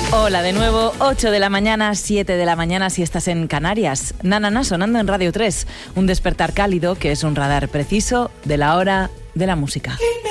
Hola de nuevo, 8 de la mañana, 7 de la mañana si estás en Canarias. Na sonando en Radio 3, un despertar cálido que es un radar preciso de la hora de la música.